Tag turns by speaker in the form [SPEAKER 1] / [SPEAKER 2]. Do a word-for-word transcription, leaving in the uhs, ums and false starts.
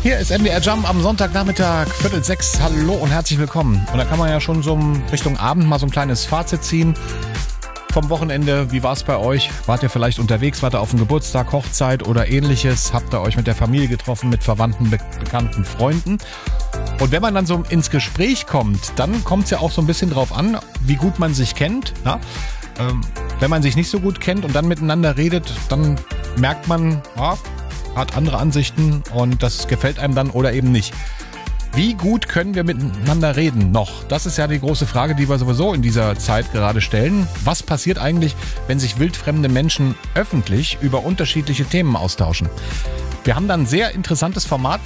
[SPEAKER 1] Hier ist M D R Jump am Sonntagnachmittag, Viertel sechs. Hallo und herzlich willkommen. Und da kann man ja schon so Richtung Abend mal so ein kleines Fazit ziehen vom Wochenende. Wie war es bei euch? Wart ihr vielleicht unterwegs? Wart ihr auf dem Geburtstag, Hochzeit oder ähnliches? Habt ihr euch mit der Familie getroffen, mit Verwandten, Be- Bekannten, Freunden? Und wenn man dann so ins Gespräch kommt, dann kommt es ja auch so ein bisschen drauf an, wie gut man sich kennt. Ja? Ähm, wenn man sich nicht so gut kennt und dann miteinander redet, dann merkt man, ja, hat andere Ansichten und das gefällt einem dann oder eben nicht. Wie gut können wir miteinander reden noch? Das ist ja die große Frage, die wir sowieso in dieser Zeit gerade stellen. Was passiert eigentlich, wenn sich wildfremde Menschen öffentlich über unterschiedliche Themen austauschen? Wir haben da ein sehr interessantes Format